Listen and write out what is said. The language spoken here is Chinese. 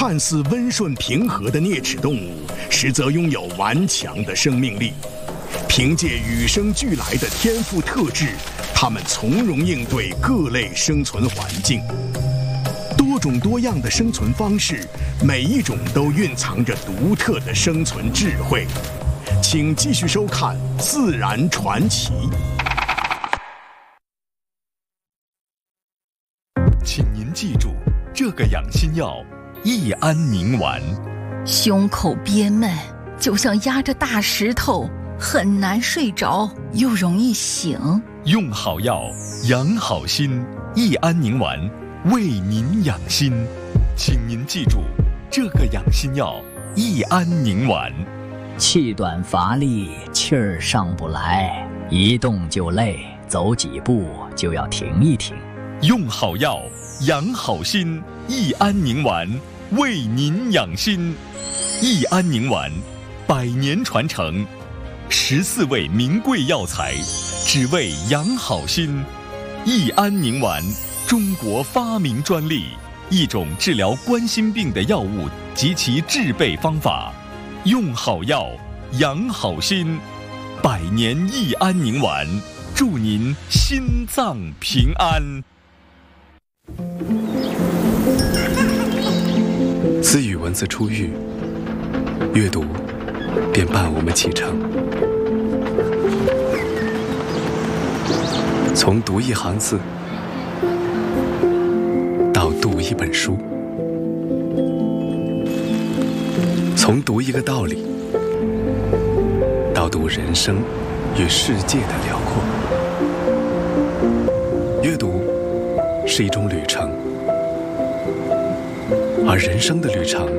看似温顺平和的啮齿动物，实则拥有顽强的生命力。凭借与生俱来的天赋特质，它们从容应对各类生存环境。多种多样的生存方式，每一种都蕴藏着独特的生存智慧。请继续收看《自然传奇》。 请您记住，这个养心药益安宁丸。 胸口憋闷，就像压着大石头，很难睡着，又容易醒。 用好药，养好心，益安宁丸为您养心。请您记住，这个养心药益安宁丸。 气短乏力，气儿上不来，一动就累，走几步就要停一停。 用好药，养好心，益安宁丸为您养心。益安宁丸100年传承，14味名贵药材，只为养好心。益安宁丸，中国发明专利，一种治疗冠心病的药物及其制备方法。用好药，养好心，100年益安宁丸，祝您心脏平安。 自与文字初遇，阅读便伴我们启程。从读一行字到读一本书，从读一个道理到读人生与世界的辽阔。阅读是一种旅程，而人生的旅程